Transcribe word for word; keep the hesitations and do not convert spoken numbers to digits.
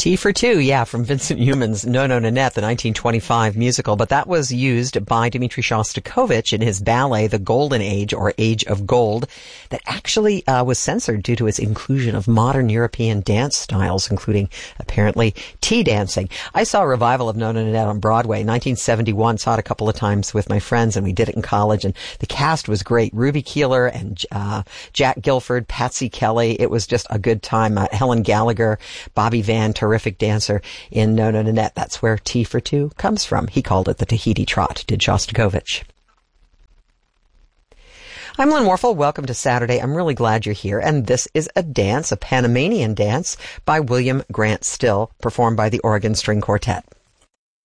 Tea for Two, yeah, from Vincent Youmans' No No Nanette, the nineteen twenty-five musical, but that was used by Dmitri Shostakovich in his ballet, The Golden Age, or Age of Gold, that actually uh, was censored due to its inclusion of modern European dance styles, including, apparently, tea dancing. I saw a revival of No No Nanette on Broadway in nineteen seventy-one, saw it a couple of times with my friends, and we did it in college, and the cast was great. Ruby Keeler and uh, Jack Gilford, Patsy Kelly. It was just a good time. Uh, Helen Gallagher, Bobby Van, terrific dancer in No No Nanette. That's where Tea for Two comes from. He called it the Tahiti Trot, did Shostakovich. I'm Lynn Warfel. Welcome to Saturday. I'm really glad you're here. And this is a dance, a Panamanian dance by William Grant Still, performed by the Oregon String Quartet.